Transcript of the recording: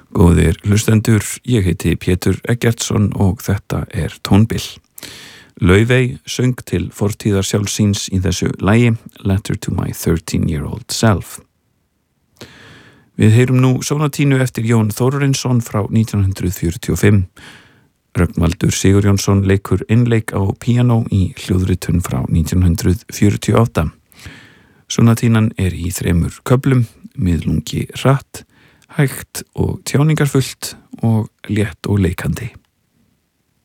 Góðir hlustendur, ég heiti Pétur Eggertsson og þetta tónbil. Laufey söng til fortíðar sjálfsíns í þessu lagi Letter to my 13-year-old self. Við heyrum nú sónatínu eftir Jón Þórarinsson frá 1945. Rögnvaldur Sigurjónsson leikur innleik á píanó í hljóðritun frá 1948. Sónatínan í 3 köflum, miðlungi hratt, hægt og tjáningarfullt og létt og leikandi.